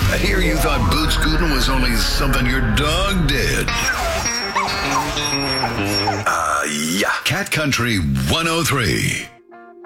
I hear you thought boot scooting was only something your dog did. Yeah. Cat Country 103.